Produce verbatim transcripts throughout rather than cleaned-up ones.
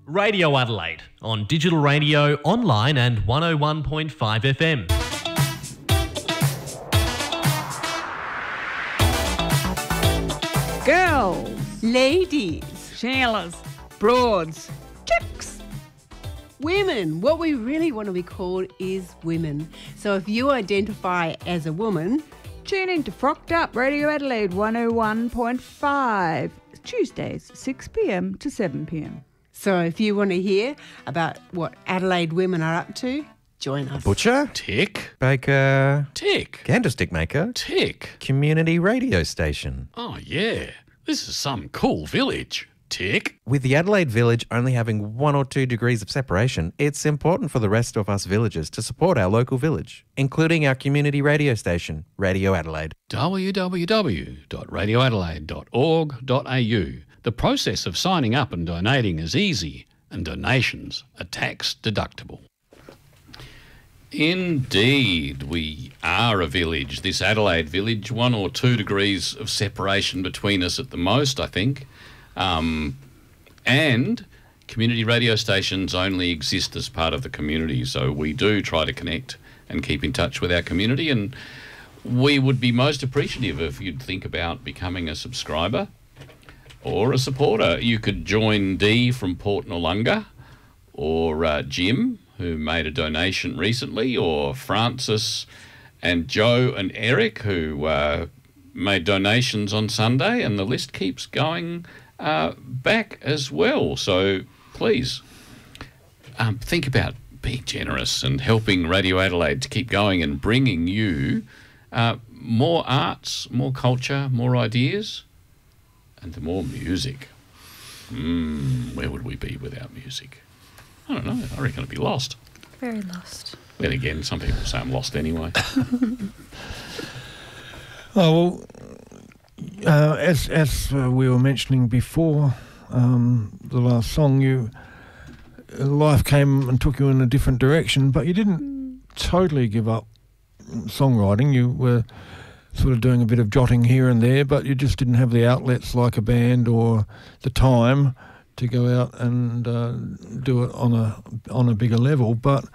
Radio Adelaide on digital radio, online and one oh one point five F M. Girls, Ladies, Sheilas, Broads, Chicks. women. What we really want to be called is women. So if you identify as a woman, Tune in to Frocked Up Radio Adelaide one oh one point five, Tuesdays, six p m to seven p m. so if you want to hear about what Adelaide women are up to, join us. Butcher, Tick. baker, Tick. candlestick maker, Tick. community radio station. Oh, yeah. This is some cool village. Tick. With the Adelaide village only having one or two degrees of separation, it's important for the rest of us villagers to support our local village, including our community radio station, Radio Adelaide. w w w dot radio adelaide dot org dot a u. The process of signing up and donating is easy, and donations are tax deductible. Indeed, we are a village, this Adelaide village, one or two degrees of separation between us at the most, I think. Um, and community radio stations only exist as part of the community, so we do try to connect and keep in touch with our community, and we would be most appreciative if you'd think about becoming a subscriber or a supporter. You could join Dee from Port Noarlunga, or uh, Jim, who made a donation recently, or Francis and Joe and Eric, who uh, made donations on Sunday, and the list keeps going uh, back as well. So please um, think about being generous and helping Radio Adelaide to keep going and bringing you uh, more arts, more culture, more ideas, and more music. Mm, where would we be without music? I don't know. I reckon I'd be lost. Very lost. Then again, some people say I'm lost anyway. Oh, well, uh, as as uh, we were mentioning before, um, the last song, you life came and took you in a different direction, but you didn't totally give up songwriting. You were sort of doing a bit of jotting here and there, but you just didn't have the outlets like a band or the time to go out and uh, do it on a on a bigger level. But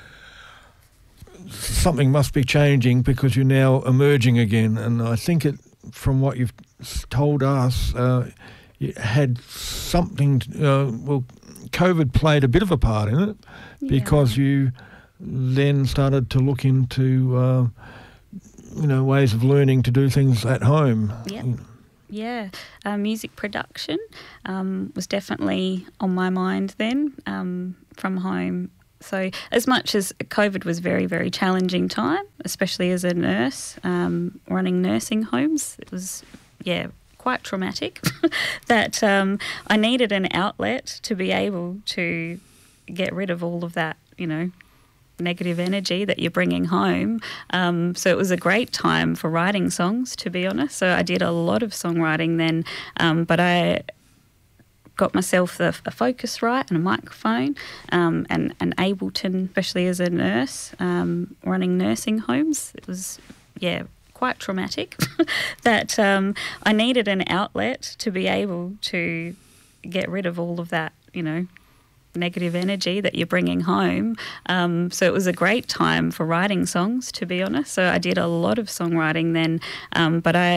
something must be changing because you're now emerging again, and I think it, from what you've told us, uh, you had something. To, uh, well, COVID played a bit of a part in it, Yeah. because you then started to look into uh, you know ways of learning to do things at home. Yep. Yeah, uh, music production um, was definitely on my mind then um, from home. So as much as COVID was very, very challenging time, especially as a nurse um, running nursing homes, it was, yeah, quite traumatic that um, I needed an outlet to be able to get rid of all of that, you know, negative energy that you're bringing home. Um, so it was a great time for writing songs, to be honest. So I did a lot of songwriting then, um, but I got myself a, a Focusrite and a microphone um, and, and Ableton, especially as a nurse um, running nursing homes. It was, yeah, quite traumatic that um, I needed an outlet to be able to get rid of all of that, you know, negative energy that you're bringing home. Um, so it was a great time for writing songs, to be honest. So I did a lot of songwriting then, um, but I